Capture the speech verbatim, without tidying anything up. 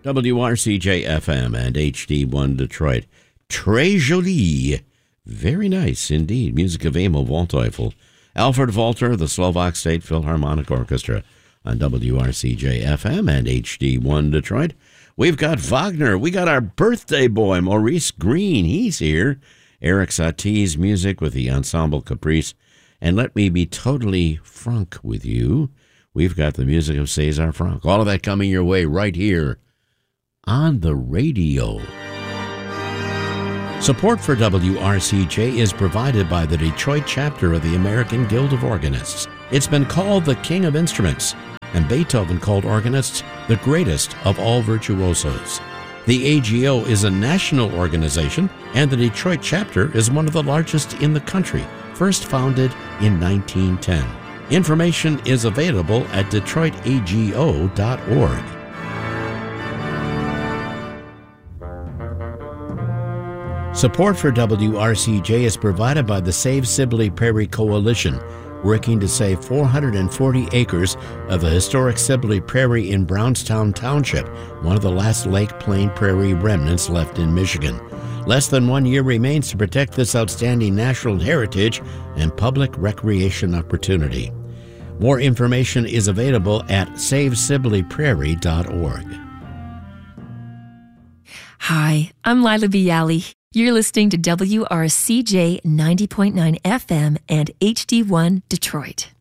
W R C J F M and H D one Detroit. Très joli. Very nice indeed. Music of Emil Waldteufel. Alfred Walter, the Slovak State Philharmonic Orchestra on W R C J F M and H D one Detroit. We've got Wagner. We got our birthday boy, Maurice Green. He's here. Eric Satie's music with the Ensemble Caprice. And let me be totally frank with you. We've got the music of César Franck. All of that coming your way right here on the radio. Support for W R C J is provided by the Detroit chapter of the American Guild of Organists. It's been called the King of Instruments, and Beethoven called organists the greatest of all virtuosos. The A G O is a national organization, and the Detroit chapter is one of the largest in the country, first founded in nineteen ten. Information is available at detroit a g o dot org. Support for W R C J is provided by the Save Sibley Prairie Coalition, working to save four hundred forty acres of the historic Sibley Prairie in Brownstown Township, one of the last Lake Plain Prairie remnants left in Michigan. Less than one year remains to protect this outstanding natural heritage and public recreation opportunity. More information is available at save sibley prairie dot org. Hi, I'm Lila Bialy. You're listening to W R C J ninety point nine F M and H D one Detroit.